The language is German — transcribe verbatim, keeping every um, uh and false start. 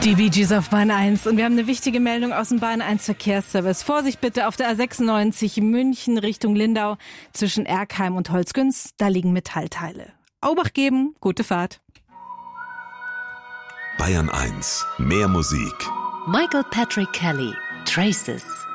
Die Bee Gees auf Bahn eins und wir haben eine wichtige Meldung aus dem Bahn eins Verkehrsservice. Vorsicht bitte auf der A sechsundneunzig München Richtung Lindau zwischen Erkheim und Holzgünz, da liegen Metallteile. Obacht geben, gute Fahrt. Bayern eins, mehr Musik. Michael Patrick Kelly, Traces.